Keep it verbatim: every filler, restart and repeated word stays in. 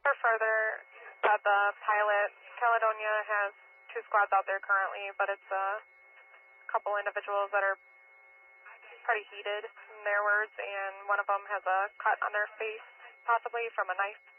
Or further, that the pilot, Caledonia, has two squads out there currently, but it's a couple individuals that are pretty heated, in their words, and one of them has a cut on their face, possibly from a knife.